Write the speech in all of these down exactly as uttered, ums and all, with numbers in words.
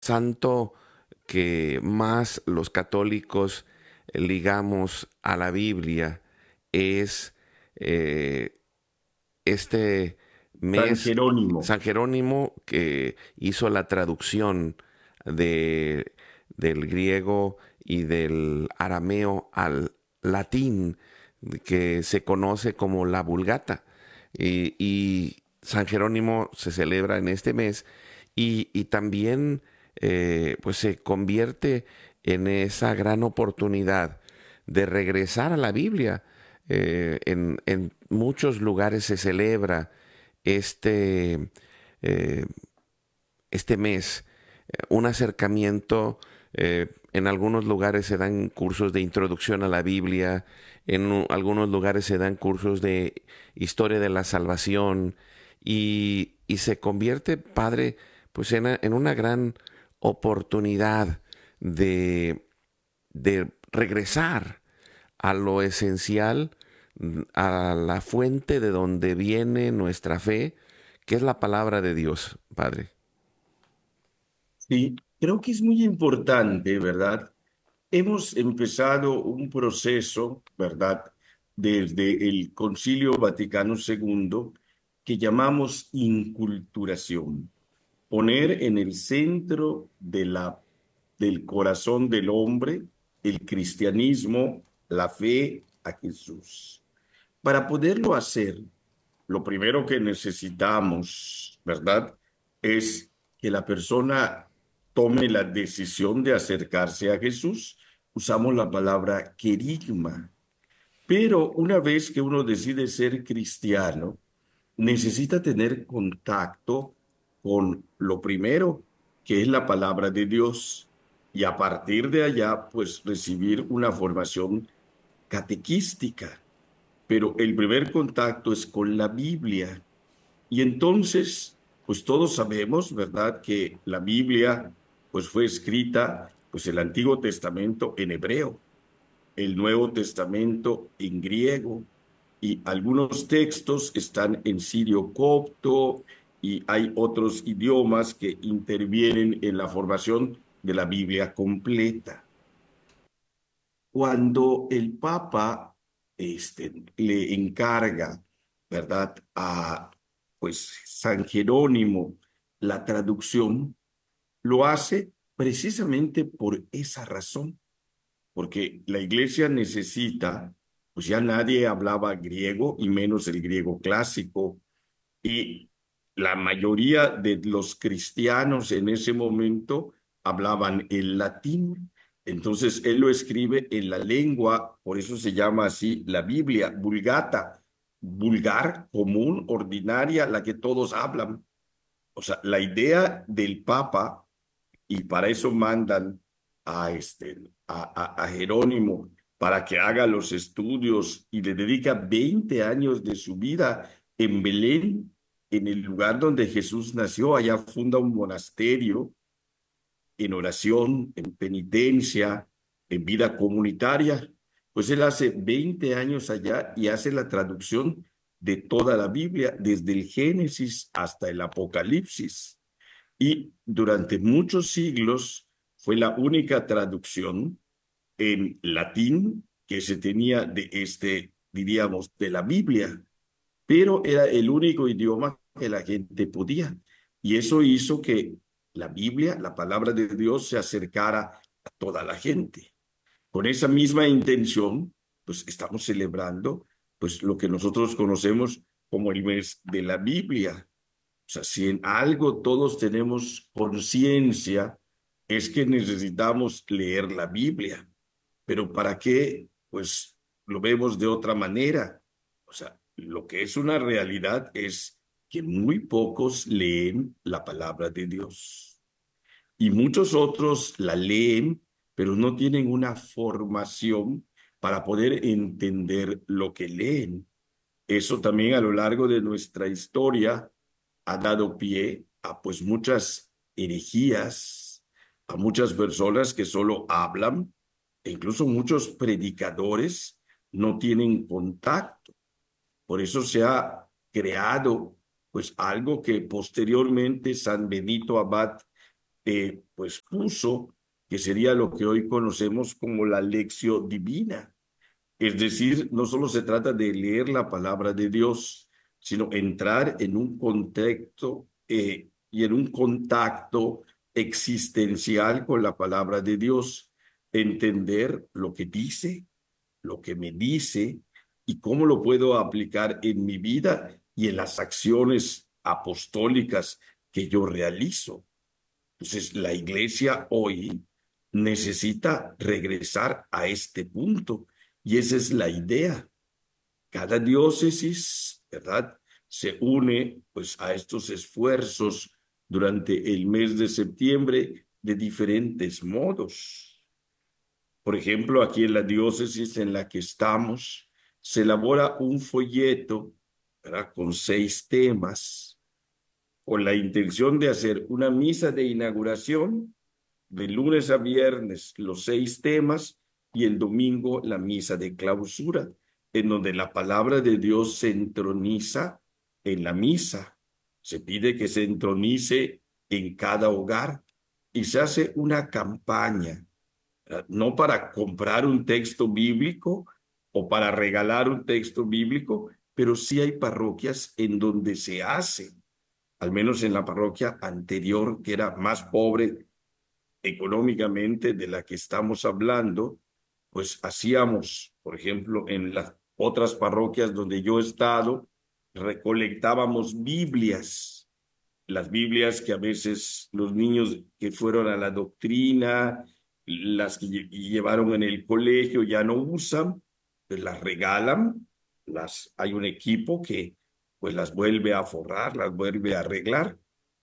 santo que más los católicos ligamos a la Biblia es eh, este San mes, Jerónimo. San Jerónimo, que hizo la traducción de, del griego y del arameo al latín, que se conoce como la Vulgata. Y, y San Jerónimo se celebra en este mes y, y también eh, pues se convierte en esa gran oportunidad de regresar a la Biblia. Eh, en, en, muchos lugares se celebra este, eh, este mes eh, un acercamiento. Eh, en algunos lugares se dan cursos de introducción a la Biblia, en u- algunos lugares se dan cursos de historia de la salvación y, y se convierte, Padre, pues en, a- en una gran oportunidad de, de regresar a lo esencial, mm, a la fuente de donde viene nuestra fe, que es la palabra de Dios, Padre. Sí, creo que es muy importante, ¿verdad? Hemos empezado un proceso, ¿verdad? Desde el Concilio Vaticano segundo, que llamamos inculturación. Poner en el centro de la, del corazón del hombre el cristianismo, la fe a Jesús. Para poderlo hacer, lo primero que necesitamos, ¿verdad? Es que la persona tome la decisión de acercarse a Jesús. Usamos la palabra querigma. Pero una vez que uno decide ser cristiano, necesita tener contacto con lo primero, que es la palabra de Dios, y a partir de allá, pues recibir una formación catequística. Pero el primer contacto es con la Biblia. Y entonces, pues todos sabemos, ¿verdad?, que la Biblia, pues fue escrita, pues el Antiguo Testamento en hebreo, el Nuevo Testamento en griego, y algunos textos están en sirio copto, y hay otros idiomas que intervienen en la formación de la Biblia completa. Cuando el Papa este, le encarga, ¿verdad?, a pues San Jerónimo la traducción, lo hace precisamente por esa razón, porque la iglesia necesita, pues ya nadie hablaba griego y menos el griego clásico, y la mayoría de los cristianos en ese momento hablaban el latín. Entonces él lo escribe en la lengua, por eso se llama así la Biblia, vulgata, vulgar, común, ordinaria, la que todos hablan. O sea, la idea del Papa, y para eso mandan a, este, a, a, a Jerónimo para que haga los estudios y le dedica veinte años de su vida en Belén, en el lugar donde Jesús nació. Allá funda un monasterio en oración, en penitencia, en vida comunitaria. Pues él hace veinte años allá y hace la traducción de toda la Biblia, desde el Génesis hasta el Apocalipsis. Y durante muchos siglos fue la única traducción en latín que se tenía de este, diríamos, de la Biblia, pero era el único idioma que la gente podía. Y eso hizo que la Biblia, la palabra de Dios, se acercara a toda la gente. Con esa misma intención, pues estamos celebrando pues lo que nosotros conocemos como el mes de la Biblia. O sea, si en algo todos tenemos conciencia, es que necesitamos leer la Biblia. Pero ¿para qué? Pues lo vemos de otra manera. O sea, lo que es una realidad es que muy pocos leen la palabra de Dios. Y muchos otros la leen, pero no tienen una formación para poder entender lo que leen. Eso también a lo largo de nuestra historia ha dado pie a pues muchas herejías, a muchas personas que solo hablan, e incluso muchos predicadores no tienen contacto. Por eso se ha creado pues algo que posteriormente San Benito Abad eh, pues puso que sería lo que hoy conocemos como la lección divina. Es decir, no solo se trata de leer la palabra de Dios, sino entrar en un contexto eh, y en un contacto existencial con la palabra de Dios, entender lo que dice, lo que me dice y cómo lo puedo aplicar en mi vida y en las acciones apostólicas que yo realizo. Entonces, la iglesia hoy necesita regresar a este punto y esa es la idea. Cada diócesis, ¿verdad? Se une pues a estos esfuerzos durante el mes de septiembre de diferentes modos. Por ejemplo, aquí en la diócesis en la que estamos, se elabora un folleto, ¿verdad? Con seis temas, con la intención de hacer una misa de inauguración de lunes a viernes los seis temas y el domingo la misa de clausura, en donde la palabra de Dios se entroniza en la misa. Se pide que se entronice en cada hogar y se hace una campaña, ¿verdad? No para comprar un texto bíblico o para regalar un texto bíblico, pero sí hay parroquias en donde se hace, al menos en la parroquia anterior, que era más pobre económicamente de la que estamos hablando, pues hacíamos, por ejemplo, en las otras parroquias donde yo he estado, recolectábamos Biblias, las Biblias que a veces los niños que fueron a la doctrina, las que lle- llevaron en el colegio ya no usan, pues las regalan, las, hay un equipo que pues las vuelve a forrar, las vuelve a arreglar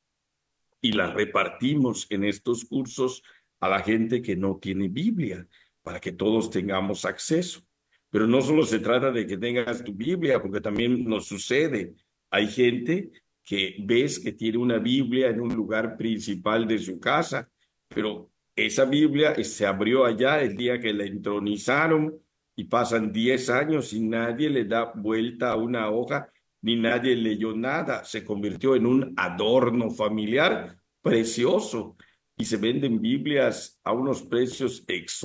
y las repartimos en estos cursos a la gente que no tiene Biblia, para que todos tengamos acceso. Pero no solo se trata de que tengas tu Biblia, porque también nos sucede. Hay gente que ves que tiene una Biblia en un lugar principal de su casa, pero esa Biblia se abrió allá el día que la entronizaron y pasan diez años y nadie le da vuelta a una hoja ni nadie leyó nada. Se convirtió en un adorno familiar precioso y se venden Biblias a unos precios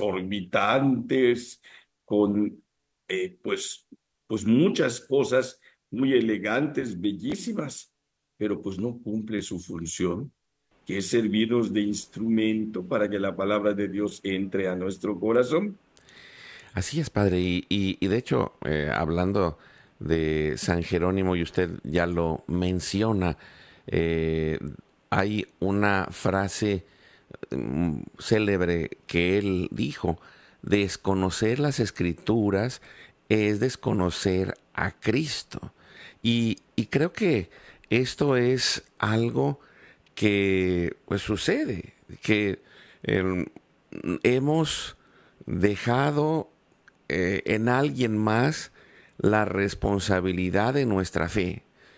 exorbitantes con eh, pues, pues muchas cosas muy elegantes, bellísimas, pero pues no cumple su función, que es servirnos de instrumento para que la palabra de Dios entre a nuestro corazón. Así es, padre. Y, y, y de hecho, eh, hablando de San Jerónimo, y usted ya lo menciona, eh, hay una frase mm, célebre que él dijo: desconocer las escrituras es desconocer a Cristo. Y, y creo que esto es algo que pues sucede, que eh, hemos dejado eh, en alguien más la responsabilidad de nuestra fe.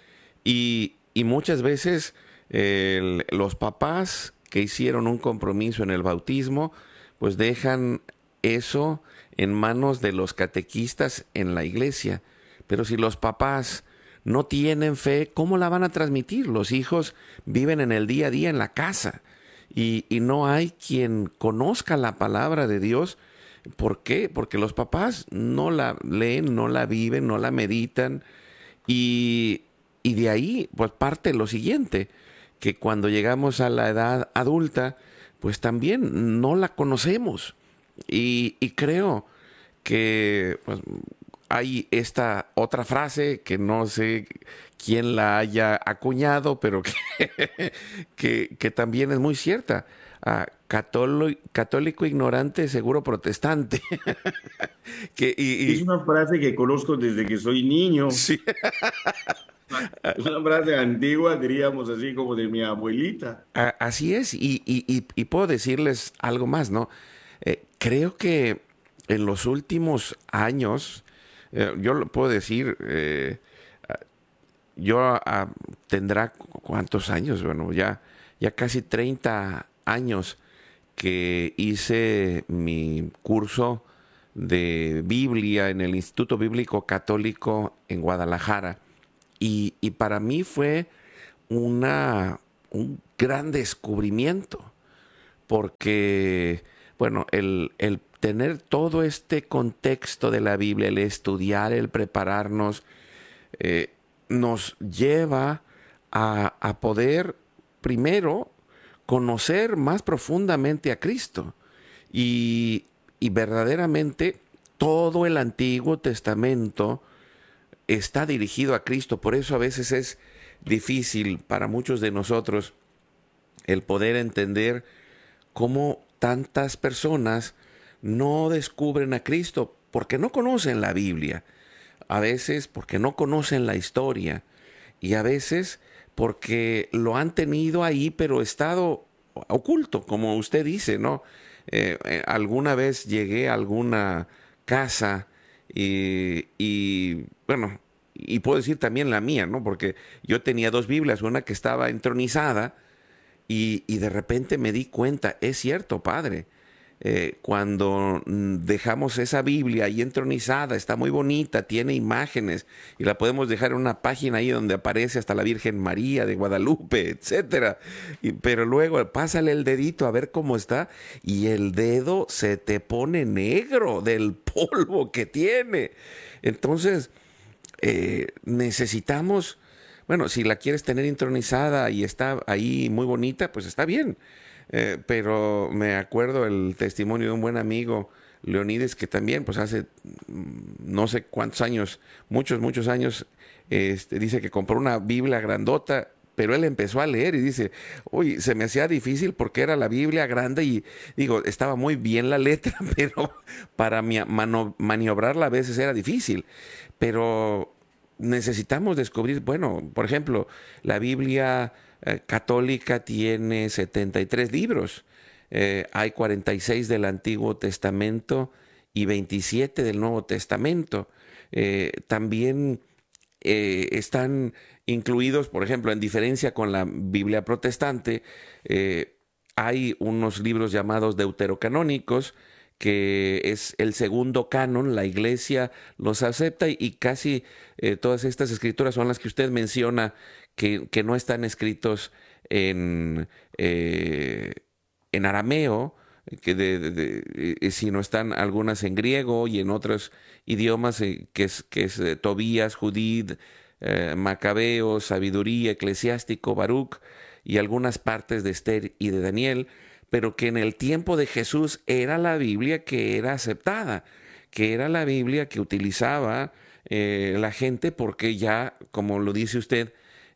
Y, y muchas veces eh, el- los papás que hicieron un compromiso en el bautismo, pues dejan eso en manos de los catequistas en la iglesia. Pero si los papás no tienen fe, ¿cómo la van a transmitir? Los hijos viven en el día a día en la casa y, y no hay quien conozca la palabra de Dios. ¿Por qué? Porque los papás no la leen, no la viven, no la meditan y, y de ahí pues parte lo siguiente, que cuando llegamos a la edad adulta, pues también no la conocemos. Y, y creo que pues, hay esta otra frase que no sé quién la haya acuñado, pero que, que, que también es muy cierta. Ah, católico, católico ignorante, seguro protestante. que, y, Es y una frase que conozco desde que soy niño. sí, Es una frase antigua, diríamos así como de mi abuelita. a- así es. Y, y, y, y puedo decirles algo más, ¿no? Eh, creo que en los últimos años, eh, yo lo puedo decir, eh, yo ah, tendrá cu- cuántos años, bueno, ya, ya casi treinta años que hice mi curso de Biblia en el Instituto Bíblico Católico en Guadalajara. Y, y para mí fue una, un gran descubrimiento, porque, bueno, el, el tener todo este contexto de la Biblia, el estudiar, el prepararnos, eh, nos lleva a, a poder primero conocer más profundamente a Cristo y, y verdaderamente todo el Antiguo Testamento está dirigido a Cristo. Por eso a veces es difícil para muchos de nosotros el poder entender cómo tantas personas no descubren a Cristo porque no conocen la Biblia, a veces porque no conocen la historia y a veces porque lo han tenido ahí pero estado oculto, como usted dice, ¿no? Eh, eh, alguna vez llegué a alguna casa y, y, bueno, y puedo decir también la mía, ¿no? Porque yo tenía dos Biblias, una que estaba entronizada y, y de repente me di cuenta, es cierto, padre, eh, cuando mm, dejamos esa Biblia ahí entronizada, está muy bonita, tiene imágenes y la podemos dejar en una página ahí donde aparece hasta la Virgen María de Guadalupe, etcétera. Y, pero luego pásale el dedito a ver cómo está y el dedo se te pone negro del polvo que tiene. Entonces, eh, necesitamos, bueno, si la quieres tener intronizada y está ahí muy bonita, pues está bien. Eh, pero me acuerdo el testimonio de un buen amigo, Leonides, que también, pues hace mm, no sé cuántos años, muchos, muchos años, este, dice que compró una Biblia grandota, pero él empezó a leer y dice, uy, se me hacía difícil porque era la Biblia grande y digo, estaba muy bien la letra, pero para mi- mano- maniobrarla a veces era difícil. Pero necesitamos descubrir, bueno, por ejemplo, la Biblia eh, católica tiene setenta y tres libros, eh, hay cuarenta y seis del Antiguo Testamento y veintisiete del Nuevo Testamento. Eh, también eh, están incluidos, por ejemplo, en diferencia con la Biblia protestante, eh, hay unos libros llamados deuterocanónicos, que es el segundo canon, la iglesia los acepta y, y casi eh, todas estas escrituras son las que usted menciona que, que no están escritos en, eh, en arameo, que de, de- de- eh, sino están algunas en griego y en otros idiomas, eh, que es, que es eh, Tobías, Judith, eh, Macabeo, Sabiduría, Eclesiástico, Baruch y algunas partes de Esther y de Daniel, pero que en el tiempo de Jesús era la Biblia que era aceptada, que era la Biblia que utilizaba eh, la gente porque ya, como lo dice usted,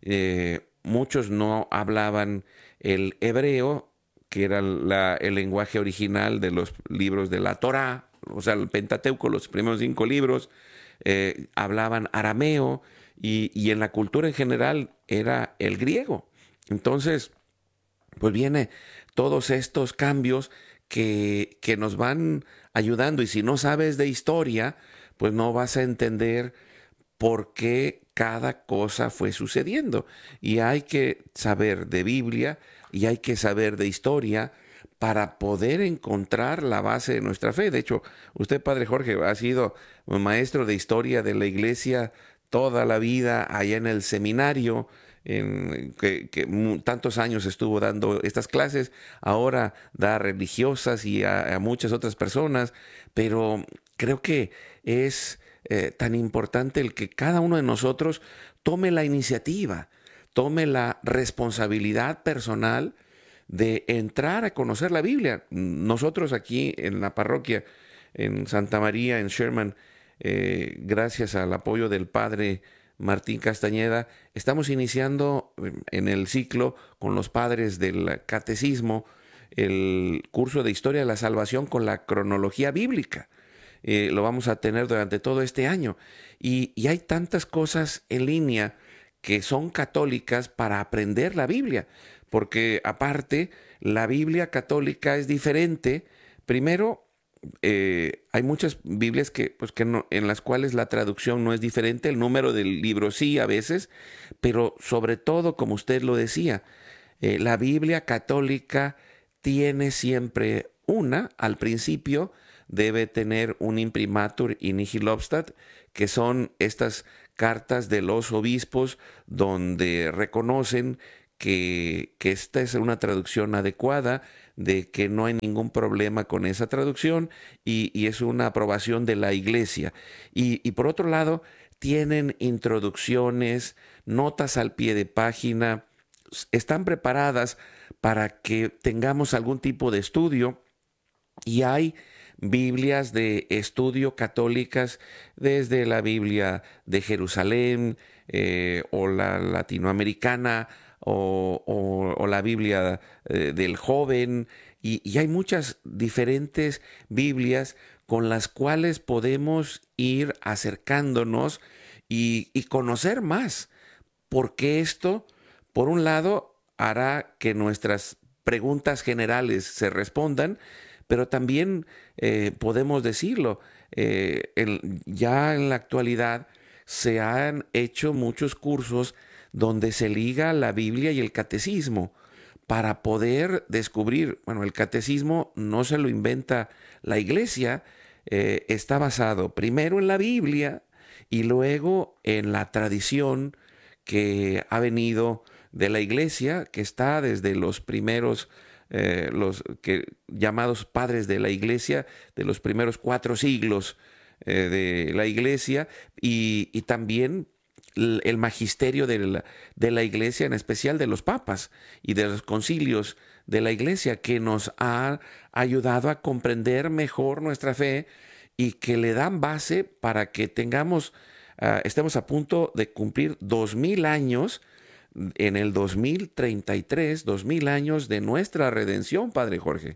eh, muchos no hablaban el hebreo, que era la- el lenguaje original de los libros de la Torá, o sea, el Pentateuco, los primeros cinco libros, eh, hablaban arameo y, y en la cultura en general era el griego. Entonces, pues viene todos estos cambios que, que nos van ayudando y si no sabes de historia, pues no vas a entender por qué cada cosa fue sucediendo. Y hay que saber de Biblia y hay que saber de historia para poder encontrar la base de nuestra fe. De hecho, usted, Padre Jorge, ha sido maestro de historia de la iglesia toda la vida allá en el seminario, en, que, que mu- tantos años estuvo dando estas clases, ahora da a religiosas y a, a muchas otras personas, pero creo que es eh, tan importante el que cada uno de nosotros tome la iniciativa, tome la responsabilidad personal de entrar a conocer la Biblia. Nosotros aquí en la parroquia, en Santa María, en Sherman, eh, gracias al apoyo del padre Martín Castañeda, estamos iniciando eh, en el ciclo con los padres del catecismo el curso de historia de la salvación con la cronología bíblica. Eh, lo vamos a tener durante todo este año. Y, y hay tantas cosas en línea que son católicas para aprender la Biblia, porque aparte la Biblia católica es diferente. Primero, eh, hay muchas Biblias que, pues, que no, en las cuales la traducción no es diferente, el número del libro sí a veces, pero sobre todo, como usted lo decía, eh, la Biblia católica tiene siempre una, al principio, debe tener un imprimatur in nihil obstat, que son estas cartas de los obispos donde reconocen que, que esta es una traducción adecuada de que no hay ningún problema con esa traducción y, y es una aprobación de la iglesia. Y, y por otro lado, tienen introducciones, notas al pie de página, s- están preparadas para que tengamos algún tipo de estudio y hay Biblias de estudio católicas desde la Biblia de Jerusalén eh, o la latinoamericana o, o- o la Biblia eh, del joven y, y hay muchas diferentes Biblias con las cuales podemos ir acercándonos y, y conocer más, porque esto, por un lado, hará que nuestras preguntas generales se respondan, pero también eh, podemos decirlo, eh, el- ya en la actualidad se han hecho muchos cursos donde se liga la Biblia y el catecismo para poder descubrir, bueno, el catecismo no se lo inventa la iglesia, eh, está basado primero en la Biblia y luego en la tradición que ha venido de la iglesia, que está desde los primeros, eh, los que, llamados padres de la iglesia, de los primeros cuatro siglos eh, de la iglesia, y, y también l- el magisterio de la, de la iglesia, en especial de los papas y de los concilios de la iglesia, que nos ha ayudado a comprender mejor nuestra fe y que le dan base para que tengamos, ah, estemos a punto de cumplir dos mil años en el dos mil treinta y tres, dos mil años de nuestra redención, Padre Jorge.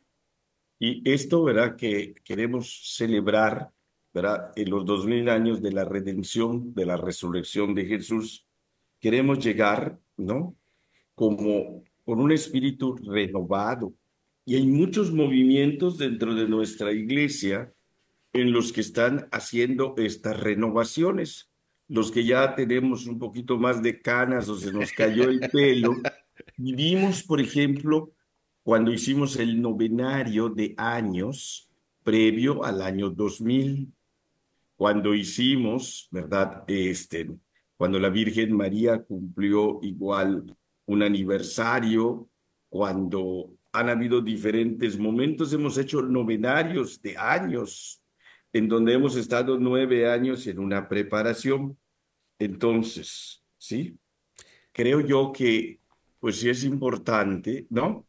Y esto, ¿verdad? Que queremos celebrar, ¿verdad? En los dos mil años de la redención, de la resurrección de Jesús, queremos llegar, ¿no? Como con un espíritu renovado. Y hay muchos movimientos dentro de nuestra iglesia en los que están haciendo estas renovaciones. Los que ya tenemos un poquito más de canas o se nos cayó el pelo, vivimos, por ejemplo, cuando hicimos el novenario de años previo al año dos mil, cuando hicimos, ¿verdad? Este, cuando la Virgen María cumplió igual un aniversario, cuando han habido diferentes momentos, hemos hecho novenarios de años, en donde hemos estado nueve años en una preparación. Entonces, ¿sí? Creo yo que, pues sí es importante, ¿no?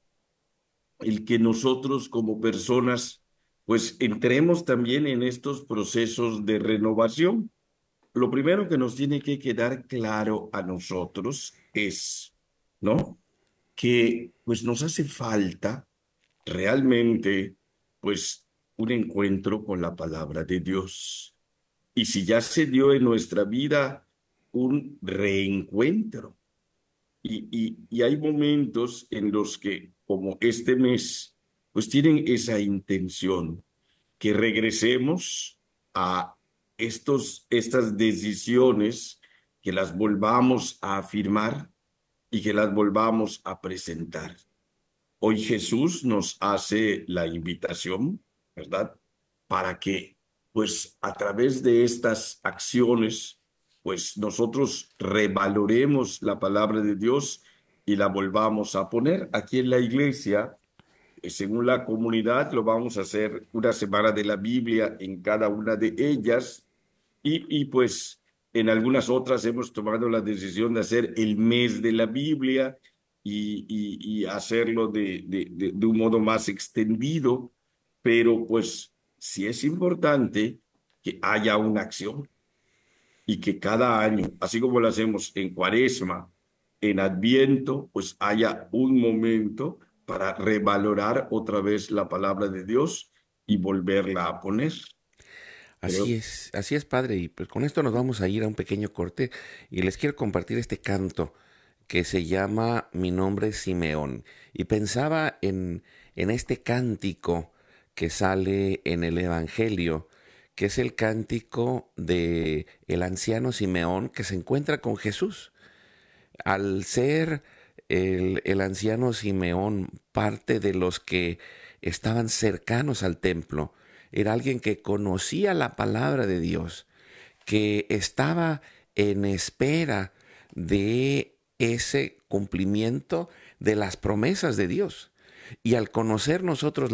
El que nosotros como personas, pues entremos también en estos procesos de renovación. Lo primero que nos tiene que quedar claro a nosotros es, ¿no? Que pues nos hace falta realmente, pues, un encuentro con la palabra de Dios. Y si ya se dio en nuestra vida un reencuentro, y, y, y hay momentos en los que, como este mes, pues tienen esa intención, que regresemos a estos, estas decisiones, que las volvamos a afirmar y que las volvamos a presentar. Hoy Jesús nos hace la invitación, ¿verdad? Para que, pues, a través de estas acciones, pues nosotros revaloremos la palabra de Dios y la volvamos a poner aquí en la iglesia. eh, Según la comunidad, lo vamos a hacer una semana de la Biblia en cada una de ellas y, y pues en algunas otras hemos tomado la decisión de hacer el mes de la Biblia y, y, y hacerlo de, de, de, de un modo más extendido, pero pues sí es importante que haya una acción y que cada año, así como lo hacemos en Cuaresma, en Adviento, pues haya un momento para revalorar otra vez la palabra de Dios y volverla a poner. Así Creo. es, así es, Padre. Y pues con esto nos vamos a ir a un pequeño corte y les quiero compartir este canto que se llama Mi nombre es Simeón. Y pensaba en, en este cántico que sale en el Evangelio, que es el cántico de el anciano Simeón que se encuentra con Jesús. Al ser el, el anciano Simeón parte de los que estaban cercanos al templo, era alguien que conocía la palabra de Dios, que estaba en espera de ese cumplimiento de las promesas de Dios. Y al conocer nosotros